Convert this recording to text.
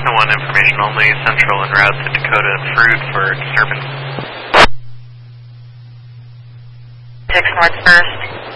1 information only, Central en route to Dakota Fruit for disturbance. 6 North First.